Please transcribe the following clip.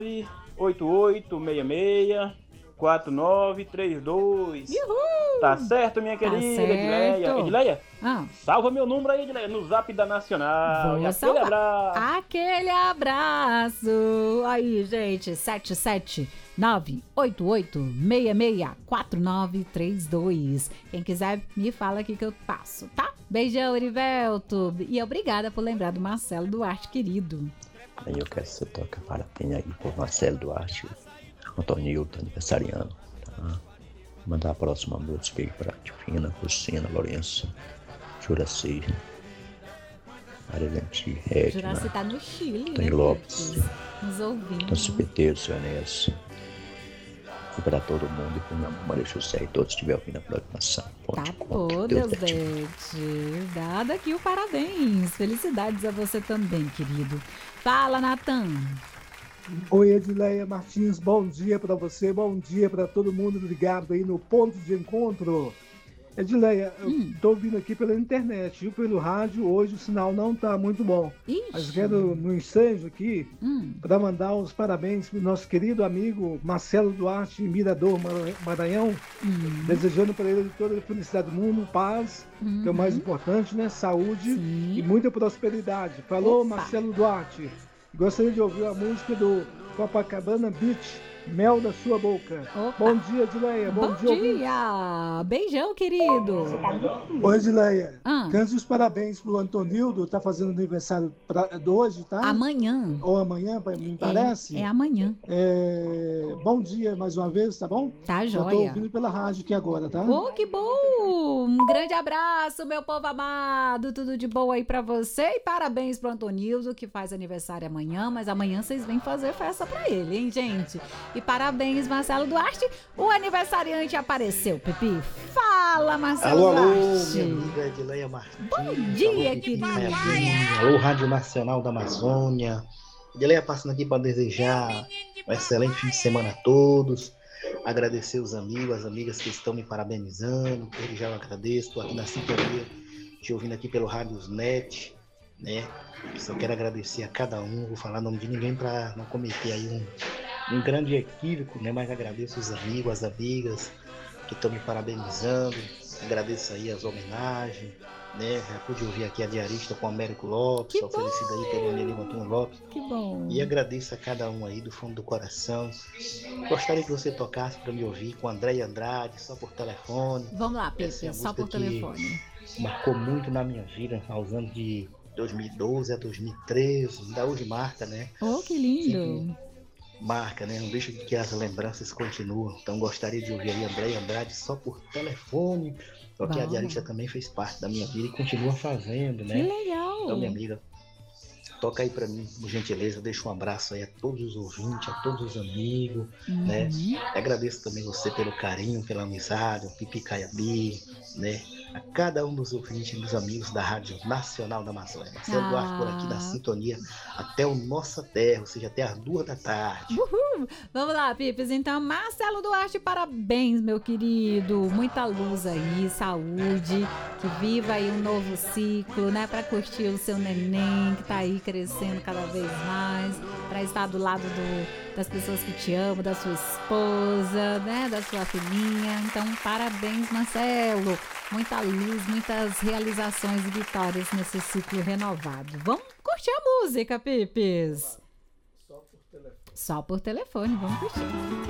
988664932. Tá certo, minha querida Edileia? Edileia, salva meu número aí, Edileia, no zap da Nacional. E aquele abraço. Aquele abraço. Aí, gente, 77988664932. Quem quiser, me fala aqui que eu passo, tá? Beijão, Erivelto. E obrigada por lembrar do Marcelo Duarte, querido. Aí eu quero que você toque parabéns aí por Marcelo Duarte, Antonildo, aniversariano, tá? Mandar a próxima música aí pra Tifina, Lucina, Lourenço, Juraci, Arelenti, Edna, Juraci tá no Chile, Tony Lopes, nos ouvindo. Então Cipeteiro, seu Enéas, e pra todo mundo, e pro meu amor Maria José, e todos que estiverem ouvindo a programação. Tá bom, Deus Bete. Dado aqui o parabéns. Felicidades a você também, querido. Fala, Natan. Oi, Edileia Martins, bom dia para você, bom dia para todo mundo ligado aí no ponto de encontro. Edileia, eu tô ouvindo aqui pela internet, viu? Pelo rádio, hoje o sinal não tá muito bom. Ixi. Mas quero no ensejo aqui para mandar os parabéns pro nosso querido amigo Marcelo Duarte, Mirador, Maranhão, desejando para ele toda a felicidade do mundo, paz, que é o mais importante, né? Saúde e muita prosperidade. Falou, Marcelo Duarte. Gostaria de ouvir a música do Copacabana Beach, Mel da Sua Boca. Opa. Bom dia, Edileia. Bom dia. Beijão, querido. Oi, Edileia. Cante os parabéns pro Antonildo, tá fazendo aniversário de hoje, tá? Amanhã. Ou amanhã, me parece. É amanhã. Bom dia mais uma vez, tá bom? Tá joia. Eu tô ouvindo pela rádio aqui agora, tá? Oh, que bom! Um grande abraço, meu povo amado. Tudo de bom aí pra você. E parabéns pro Antonildo, que faz aniversário amanhã. Mas amanhã vocês vêm fazer festa pra ele, hein, gente? E parabéns, Marcelo Duarte. O aniversariante apareceu, Pipi. Fala, Marcelo Duarte. Alô, minha amiga Edileia Martins. Bom dia, querido. Alô, Rádio Nacional da Amazônia. Edileia passando aqui para desejar um excelente fim de semana a todos. Agradecer os amigos, as amigas que estão me parabenizando. Eu já agradeço. Estou aqui na sintonia, te ouvindo aqui pelo Rádios Net, né? Só quero agradecer a cada um. Vou falar o nome de ninguém para não cometer aí um grande equívoco, né? Mas agradeço os amigos, as amigas que estão me parabenizando. Agradeço aí as homenagens, né? Já pude ouvir aqui a diarista com o Américo Lopes, oferecida aí pelo Anelino Antônio Lopes. Que bom. E agradeço a cada um aí do fundo do coração. Gostaria que você tocasse para me ouvir com André Andrade, só por telefone. Vamos lá, Pedro, só por telefone. Marcou muito na minha vida, aos anos de 2012 a 2013, ainda hoje marca, né? Oh, que lindo! Sempre marca, né? Não deixa que as lembranças continuam. Então gostaria de ouvir aí André Andrade só por telefone, porque a diarista também fez parte da minha vida e continua fazendo, né? Que legal! Então, minha amiga, toca aí pra mim, por gentileza, deixa um abraço aí a todos os ouvintes, a todos os amigos, né? Agradeço também você pelo carinho, pela amizade, o Pipi Caiabi, né? A cada um dos ouvintes e dos amigos da Rádio Nacional da Amazônia. Marcelo Duarte por aqui na sintonia até o Nossa Terra, ou seja, até as 2 da tarde. Uhul. Vamos lá, Pipes. Então, Marcelo Duarte, parabéns, meu querido. Muita luz aí, saúde, que viva aí um novo ciclo, né? Pra curtir o seu neném, que tá aí crescendo cada vez mais, pra estar do lado das pessoas que te amam, da sua esposa, né? Da sua filhinha. Então, parabéns, Marcelo. Muita luz, muitas realizações e vitórias nesse ciclo renovado. Vamos curtir a música, Pipes? Só por telefone, vamos curtir.